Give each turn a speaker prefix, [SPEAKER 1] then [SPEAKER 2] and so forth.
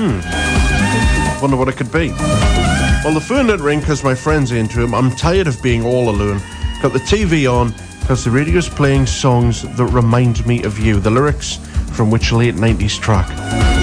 [SPEAKER 1] Wonder what it could be. Well, the phone didn't ring because my friend's into him. I'm tired of being all alone. Got the TV on because the radio's playing songs that remind me of you. The lyrics from which late 90s track?